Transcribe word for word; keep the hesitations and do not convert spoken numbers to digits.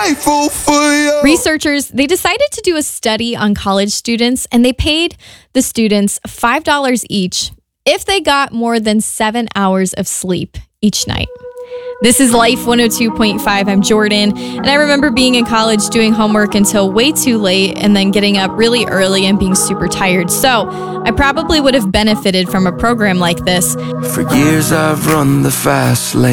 grateful for you. Researchers, they decided to do a study on college students, and they paid the students five dollars each if they got more than seven hours of sleep each night. This is Life one oh two point five. I'm Jordan, and I remember being in college doing homework until way too late and then getting up really early and being super tired. So I probably would have benefited from a program like this. For years I've run the fast lane.